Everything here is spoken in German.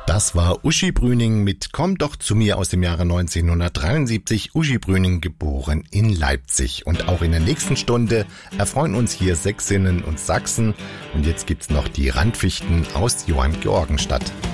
Das war Uschi Brüning mit Komm doch zu mir aus dem Jahre 1973. Uschi Brüning, geboren in Leipzig. Und auch in der nächsten Stunde erfreuen uns hier Sächsinnen und Sachsen. Und jetzt gibt's noch die Randfichten aus Johanngeorgenstadt.